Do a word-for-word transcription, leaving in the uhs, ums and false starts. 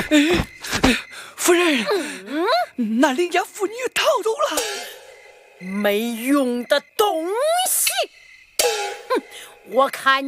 夫人，嗯、那邻家妇女逃走了。 没用的东西！哼，我看